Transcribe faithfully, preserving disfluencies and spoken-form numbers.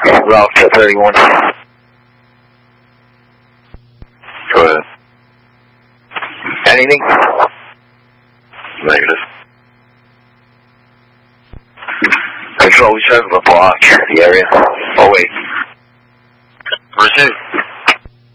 Route to thirty-one. Go ahead. Anything? Negative. Control, we have a block the area. Oh wait. Receive.